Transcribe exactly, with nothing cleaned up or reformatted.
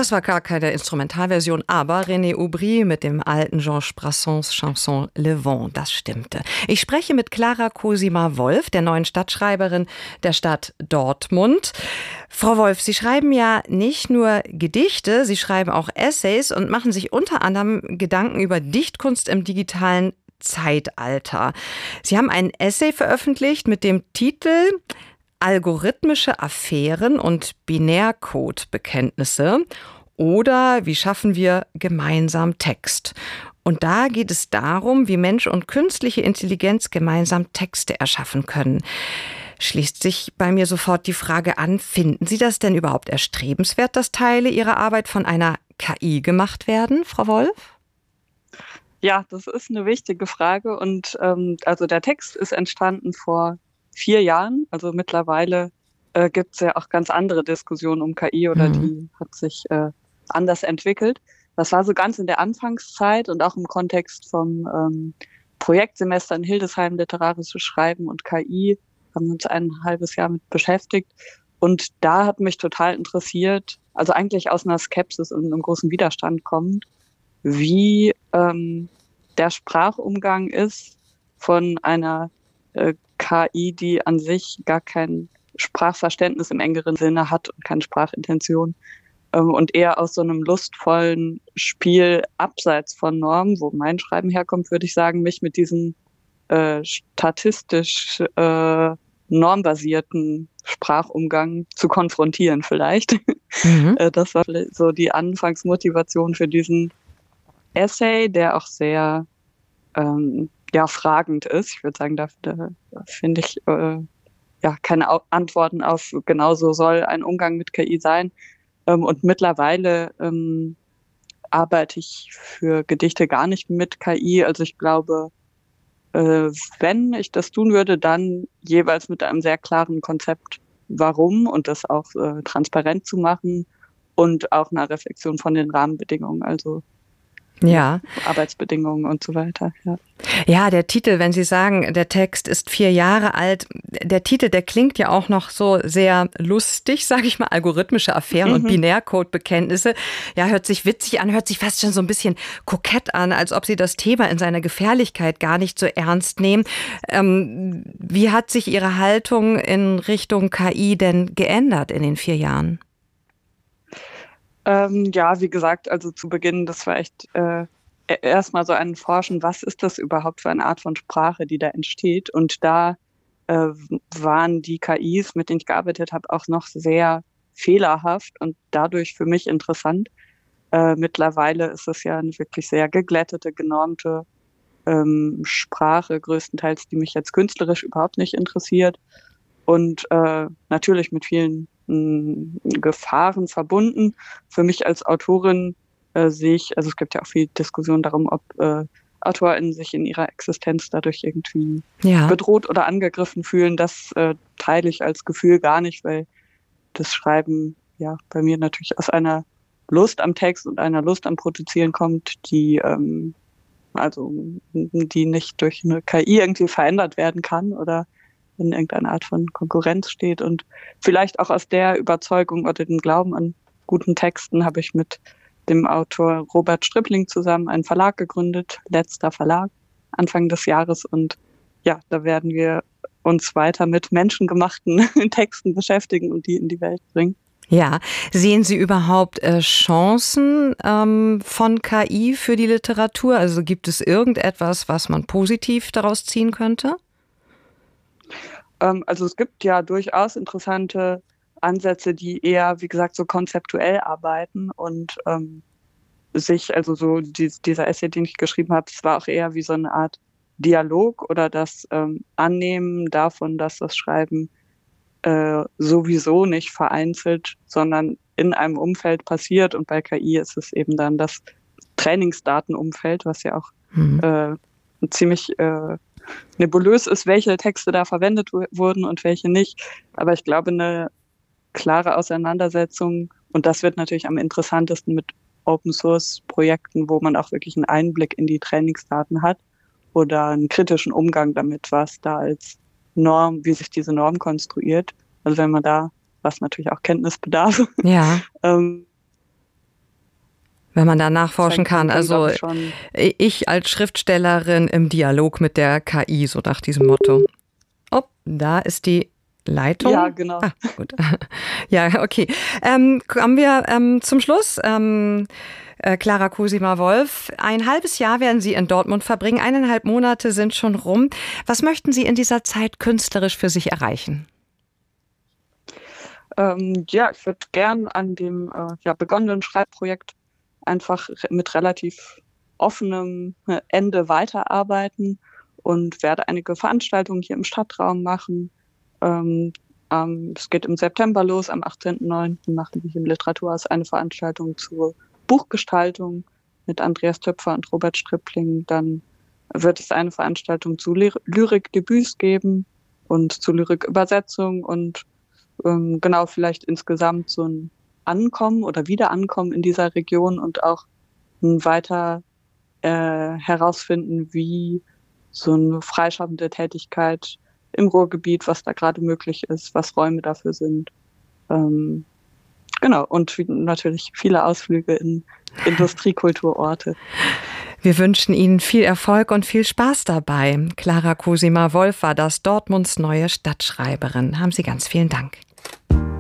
Das war gar keine Instrumentalversion, aber René Aubry mit dem alten Georges Brassens Chanson Le Vent, das stimmte. Ich spreche mit Clara Cosima-Wolf, der neuen Stadtschreiberin der Stadt Dortmund. Frau Wolf, Sie schreiben ja nicht nur Gedichte, Sie schreiben auch Essays und machen sich unter anderem Gedanken über Dichtkunst im digitalen Zeitalter. Sie haben ein Essay veröffentlicht mit dem Titel Algorithmische Affären und Binärcode-Bekenntnisse oder wie schaffen wir gemeinsam Text? Und da geht es darum, wie Mensch und künstliche Intelligenz gemeinsam Texte erschaffen können. Schließt sich bei mir sofort die Frage an, finden Sie das denn überhaupt erstrebenswert, dass Teile Ihrer Arbeit von einer K I gemacht werden, Frau Wolf? Ja, das ist eine wichtige Frage und ähm, also der Text ist entstanden vor vier Jahren. Also mittlerweile äh, gibt es ja auch ganz andere Diskussionen um K I oder mhm. die hat sich äh, anders entwickelt. Das war so ganz in der Anfangszeit und auch im Kontext vom ähm, Projektsemester in Hildesheim literarisches Schreiben und K I haben wir uns ein halbes Jahr mit beschäftigt. Und da hat mich total interessiert, also eigentlich aus einer Skepsis und einem großen Widerstand kommend, wie ähm, der Sprachumgang ist von einer äh, K I, die an sich gar kein Sprachverständnis im engeren Sinne hat und keine Sprachintention ähm, und eher aus so einem lustvollen Spiel abseits von Normen, wo mein Schreiben herkommt, würde ich sagen, mich mit diesem äh, statistisch äh, normbasierten Sprachumgang zu konfrontieren vielleicht. Mhm. äh, das war so die Anfangsmotivation für diesen Essay, der auch sehr ähm, ja, fragend ist. Ich würde sagen, da, da finde ich äh, ja keine Au- Antworten auf, genau so soll ein Umgang mit K I sein. Ähm, und mittlerweile ähm, arbeite ich für Gedichte gar nicht mit K I. Also ich glaube, äh, wenn ich das tun würde, dann jeweils mit einem sehr klaren Konzept, warum und das auch äh, transparent zu machen und auch einer Reflexion von den Rahmenbedingungen. Also Ja. Arbeitsbedingungen und so weiter. Ja. ja, der Titel, wenn Sie sagen, der Text ist vier Jahre alt, der Titel, der klingt ja auch noch so sehr lustig, sage ich mal, algorithmische Affären mhm. und Binärcode-Bekenntnisse. Ja, hört sich witzig an, hört sich fast schon so ein bisschen kokett an, als ob Sie das Thema in seiner Gefährlichkeit gar nicht so ernst nehmen. Ähm, wie hat sich Ihre Haltung in Richtung K I denn geändert in den vier Jahren? Ähm, ja, wie gesagt, also zu Beginn, das war echt äh, erstmal so ein Forschen, was ist das überhaupt für eine Art von Sprache, die da entsteht? Und da äh, waren die K Is, mit denen ich gearbeitet habe, auch noch sehr fehlerhaft und dadurch für mich interessant. Äh, mittlerweile ist es ja eine wirklich sehr geglättete, genormte ähm, Sprache, größtenteils, die mich jetzt künstlerisch überhaupt nicht interessiert. Und äh, natürlich mit vielen Gefahren verbunden. Für mich als Autorin äh, sehe ich, also es gibt ja auch viel Diskussion darum, ob äh, AutorInnen sich in ihrer Existenz dadurch irgendwie ja. bedroht oder angegriffen fühlen. Das äh, teile ich als Gefühl gar nicht, weil das Schreiben ja bei mir natürlich aus einer Lust am Text und einer Lust am Produzieren kommt, die ähm, also die nicht durch eine K I irgendwie verändert werden kann oder in irgendeiner Art von Konkurrenz steht. Und vielleicht auch aus der Überzeugung oder dem Glauben an guten Texten habe ich mit dem Autor Robert Stripling zusammen einen Verlag gegründet, Letzter Verlag, Anfang des Jahres. Und ja, da werden wir uns weiter mit menschengemachten Texten beschäftigen und die in die Welt bringen. Ja, sehen Sie überhaupt äh, Chancen ähm, von K I für die Literatur? Also gibt es irgendetwas, was man positiv daraus ziehen könnte? Also es gibt ja durchaus interessante Ansätze, die eher, wie gesagt, so konzeptuell arbeiten und ähm, sich, also so die, dieser Essay, den ich geschrieben habe, das war auch eher wie so eine Art Dialog oder das ähm, Annehmen davon, dass das Schreiben äh, sowieso nicht vereinzelt, sondern in einem Umfeld passiert. Und bei K I ist es eben dann das Trainingsdatenumfeld, was ja auch mhm. äh, ziemlich äh, nebulös ist, welche Texte da verwendet w- wurden und welche nicht. Aber ich glaube, eine klare Auseinandersetzung, und das wird natürlich am interessantesten mit Open-Source-Projekten, wo man auch wirklich einen Einblick in die Trainingsdaten hat oder einen kritischen Umgang damit, was da als Norm, wie sich diese Norm konstruiert. Also wenn man da, was natürlich auch Kenntnis bedarf, ja. ähm, Wenn man da nachforschen kann. Also ich, ich als Schriftstellerin im Dialog mit der K I, so nach diesem Motto. Oh, da ist die Leitung. Ja, genau. Ah, gut. Ja, okay. Ähm, kommen wir ähm, zum Schluss. Ähm, äh, Clara Cosima-Wolf, ein halbes Jahr werden Sie in Dortmund verbringen. Eineinhalb Monate sind schon rum. Was möchten Sie in dieser Zeit künstlerisch für sich erreichen? Ähm, ja, ich würde gern an dem äh, ja, begonnenen Schreibprojekt einfach mit relativ offenem Ende weiterarbeiten und werde einige Veranstaltungen hier im Stadtraum machen. Ähm, ähm, es geht im September los, am achtzehnten neunten machen wir hier im Literaturhaus eine Veranstaltung zur Buchgestaltung mit Andreas Töpfer und Robert Strippling. Dann wird es eine Veranstaltung zu Ly- Lyrikdebüts geben und zu Lyrikübersetzung und ähm, genau vielleicht insgesamt so ein Ankommen oder Wiederankommen in dieser Region und auch weiter äh, herausfinden, wie so eine freischaffende Tätigkeit im Ruhrgebiet, was da gerade möglich ist, was Räume dafür sind. Ähm, genau, und natürlich viele Ausflüge in Industriekulturorte. Wir wünschen Ihnen viel Erfolg und viel Spaß dabei. Clara Cosima-Wolf war das, Dortmunds neue Stadtschreiberin. Haben Sie ganz vielen Dank.